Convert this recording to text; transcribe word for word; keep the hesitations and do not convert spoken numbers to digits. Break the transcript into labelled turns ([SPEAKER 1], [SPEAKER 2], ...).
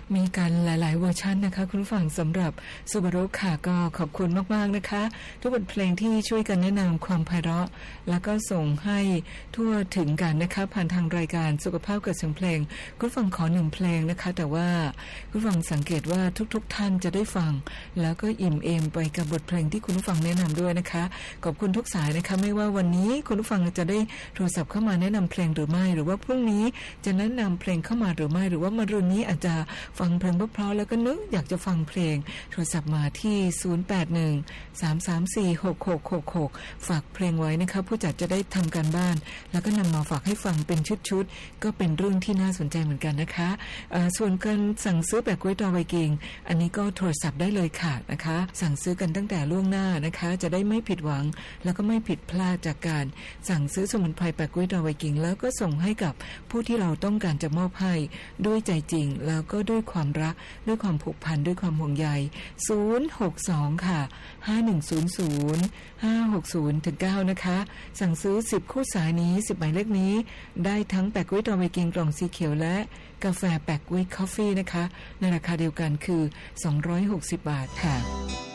[SPEAKER 1] มีกันหลายๆเวอร์ชันนะคะคุณผู้ฟังสำหรับซูบารุค่ะก็ขอบคุณมากๆนะคะทุกบทเพลงที่ช่วยกันแนะนำความไพเราะแล้วก็ส่งให้ทั่วถึงกันนะคะผ่านทางรายการสุขภาพกับเสียงเพลงคุณฟังขอหนึ่งเพลงนะคะแต่ว่าคุณฟังสังเกตว่าทุกๆท่านจะได้ฟังแล้วก็อิ่มเอมไปกับบทเพลงที่คุณฟังแนะนำด้วยนะคะขอบคุณทุกสายนะคะไม่ว่าวันนี้คุณฟังจะได้โทรศัพท์เข้ามาแนะนำเพลงหรือไม่หรือว่าพรุ่งนี้จะแนะนำเพลงเข้ามาหรือไม่หรือว่ามะรืนนี้อาจจะฟังเพลงเพราะๆแล้วก็นึกอยากจะฟังเพลงโทรศัพท์มาที่ศูนย์ แปด หนึ่ง สาม สาม สี่ หก หก หก หกฝากเพลงไว้นะคะผู้จัดจะได้ทำการบ้านแล้วก็นำมาฝากให้ฟังเป็นชุดๆก็เป็นเรื่องที่น่าสนใจเหมือนกันนะคะส่วนการสั่งซื้อแบบกล้วยตอไวกิ้งอันนี้ก็โทรศัพท์ได้เลยค่ะนะคะสั่งซื้อกันตั้งแต่ล่วงหน้านะคะจะได้ไม่ผิดหวังแล้วก็ไม่ผิดพลาดจากการสั่งซื้อสมุนไพรแบบกล้วยตอไวกิ้งแล้วก็ส่งให้กับผู้ที่เราต้องการจะมอบให้ด้วยใจจริงแล้วก็ด้วยความรักด้วยความผูกพันด้วยความห่วงใยศูนย์ หก สอง ค่ะห้า หนึ่ง ศูนย์ ศูนย์ ห้า หก ศูนย์ ถึง เก้านะคะสั่งซื้อสิบคู่สายนี้สิบหมายเลขนี้ได้ทั้งแปะกล้วยตอไวกิ้งกล่องสีเขียวและกาแฟแปะกล้วยคอฟฟี่นะคะในราคาเดียวกันคือสองร้อยหกสิบบาทค่ะ